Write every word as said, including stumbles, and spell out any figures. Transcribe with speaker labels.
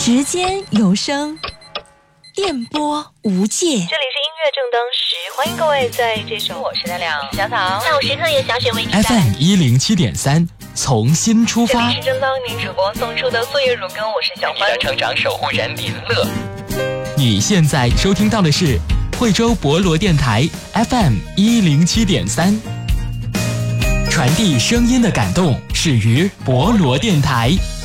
Speaker 1: 时间有声，电波无界。这里是音
Speaker 2: 乐正当时，欢迎各位在这首我是亮亮小草下午时刻由小雪为您带来
Speaker 3: F M 一零七点三，从新出发。
Speaker 2: 这里是正当您主播送出的作业乳羹，我是小欢。
Speaker 4: 成长守护人林乐。
Speaker 3: 你现在收听到的是惠州博罗电台 F M 一零七点三，传递声音的感动，始于博罗电台。